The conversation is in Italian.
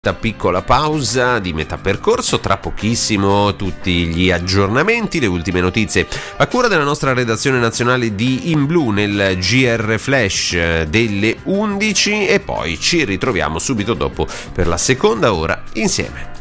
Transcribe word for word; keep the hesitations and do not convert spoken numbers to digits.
Piccola pausa di metà percorso, tra pochissimo tutti gli aggiornamenti, le ultime notizie a cura della nostra redazione nazionale di In Blu nel G R Flash delle undici e poi ci ritroviamo subito dopo per la seconda ora insieme.